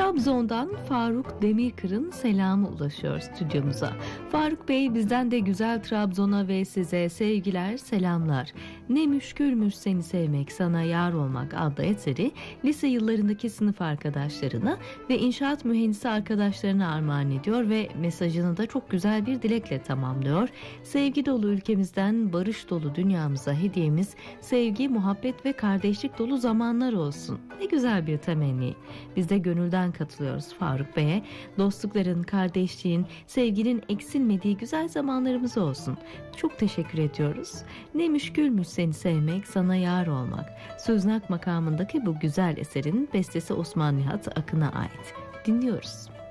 Trabzon'dan Faruk Demirkır'ın selamı ulaşıyor stüdyomuza. Faruk Bey, bizden de güzel Trabzon'a ve size sevgiler, selamlar. Ne müşkülmüş seni sevmek, sana yar olmak adlı eseri lise yıllarındaki sınıf arkadaşlarına ve inşaat mühendisi arkadaşlarına armağan ediyor ve mesajını da çok güzel bir dilekle tamamlıyor. Sevgi dolu ülkemizden barış dolu dünyamıza hediyemiz sevgi, muhabbet ve kardeşlik dolu zamanlar olsun. Ne güzel bir temenni. Biz de gönülden katılıyoruz Faruk Bey'e. Dostlukların, kardeşliğin, sevginin eksilmediği güzel zamanlarımız olsun. Çok teşekkür ediyoruz. Ne müşkülmüş seni sevmek, sana yar olmak. Söznak makamındaki bu güzel eserin bestesi Osman Nihat Akın'a ait. Dinliyoruz.